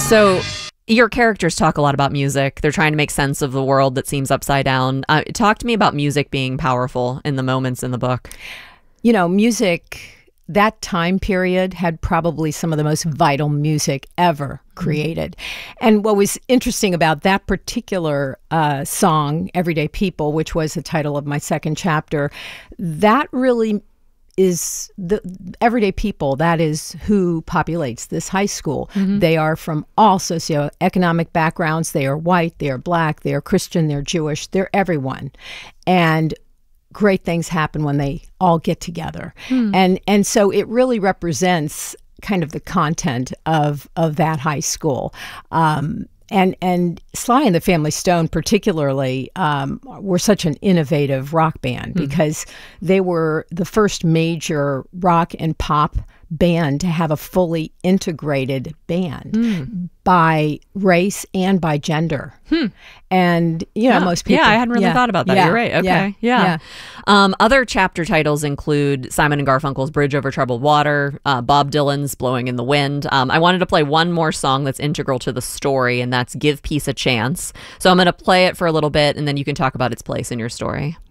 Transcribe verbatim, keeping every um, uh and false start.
So your characters talk a lot about music. They're trying to make sense of the world that seems upside down. Uh, talk to me about music being powerful in the moments in the book. You know, music, that time period had probably some of the most vital music ever created. Mm-hmm. And what was interesting about that particular uh, song, Everyday People, which was the title of my second chapter, that really is the everyday people. That is who populates this high school. Mm-hmm. They are from all socioeconomic backgrounds. They are white, they are black, they are Christian, they're Jewish, they're everyone. And great things happen when they all get together. Hmm. And and so it really represents kind of the content of of that high school. Um, and and Sly and the Family Stone particularly um, were such an innovative rock band hmm. because they were the first major rock and pop band to have a fully integrated band mm. by race and by gender. Hmm. And, you know, yeah. most people... Yeah, I hadn't really yeah, thought about that. yeah, You're right. Okay. Yeah. yeah. yeah. Um, other chapter titles include Simon and Garfunkel's Bridge Over Troubled Water, uh, Bob Dylan's Blowing in the Wind. Um, I wanted to play one more song that's integral to the story, and that's Give Peace a Chance. So I'm going to play it for a little bit, and then you can talk about its place in your story.